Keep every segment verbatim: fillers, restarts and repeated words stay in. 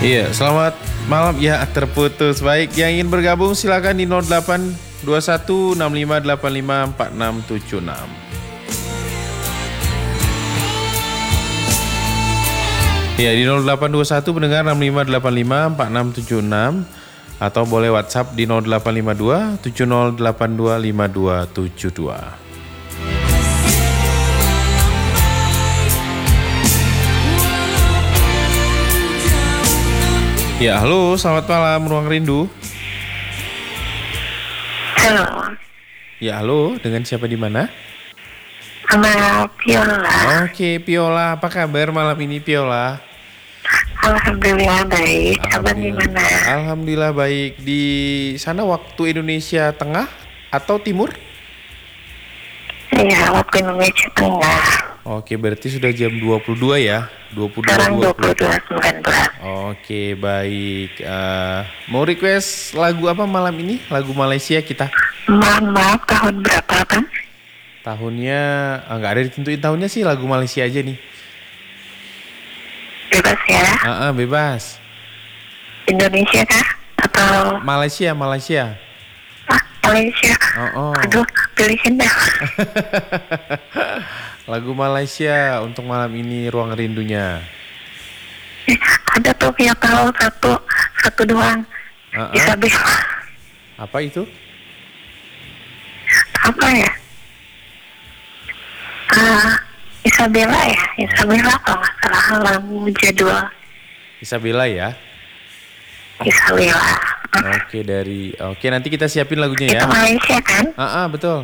Iya, selamat malam. Ya, terputus. Baik, yang ingin bergabung silakan di nol delapan dua satu enam lima delapan lima empat enam tujuh enam. Ya, di nol delapan dua satu pendengar enam lima delapan lima empat enam tujuh enam atau boleh WhatsApp di nol delapan lima dua tujuh nol delapan dua lima dua tujuh dua. Ya, halo, selamat malam Ruang Rindu. Halo. Ya, halo, dengan siapa di mana? Sama Piola. Oke, Piola, apa kabar malam ini, Piola? Alhamdulillah baik. Kabar gimana? Alhamdulillah baik. Di sana waktu Indonesia Tengah atau Timur? Iya, waktu Indonesia Tengah. Oke, berarti sudah jam dua puluh dua ya? dua puluh dua Sekarang dua puluh dua sembilan belas. Oke, baik. Uh, mau request lagu apa malam ini? Lagu Malaysia kita. Mohon maaf, tahun berapa, Bang? Tahunnya, ah, nggak ada ditentuin tahunnya sih, lagu Malaysia aja nih. Bebas ya? Ah, uh, uh, bebas. Indonesia kah? Atau Malaysia, Malaysia. ah, Malaysia? Oh, oh. Aduh, pilihin dah. Lagu Malaysia untuk malam ini Ruang Rindunya. Eh, ada tuh yang tahu satu, satu doang. Uh-uh. Isabella. Apa itu? Apa ya? Ah, Isabella ya? Isabella kalau nggak salah lagu jadwal. Isabella ya? Isabella. Oke, dari Oke, nanti kita siapin lagunya ya. Itu Malaysia kan? Ah, uh-uh, betul.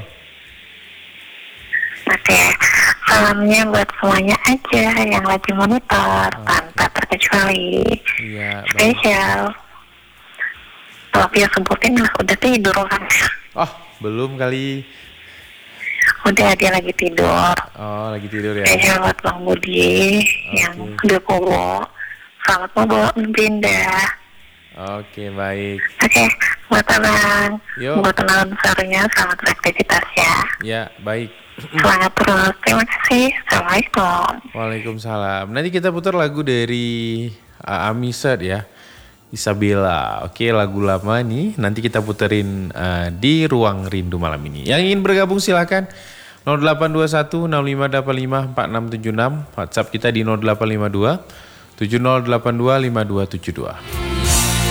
Oke, salamnya buat semuanya aja yang lagi monitor, okay. Tanpa terkecuali. Iya, spesial. Kalau dia sebutin udah tidur kan? Oh, belum kali. Udah, dia lagi tidur. Oh, lagi tidur ya. Spesial buat Bang Budi okay. Yang udah bobo. Selamat bobo, Binda. Oke, baik. Oke, buat abang, Yo. buat teman besarnya, selamat beraktivitas ya. Ya, baik. Semangat terus, terima kasih. Assalamualaikum. Waalaikumsalam. Nanti kita putar lagu dari uh, Amisad ya, Isabella. Oke, lagu lama nih. Nanti kita puterin uh, di Ruang Rindu malam ini. Yang ingin bergabung silakan nol delapan dua satu enam lima delapan lima empat enam tujuh enam. WhatsApp kita di nol delapan lima dua tujuh nol delapan dua lima dua tujuh dua.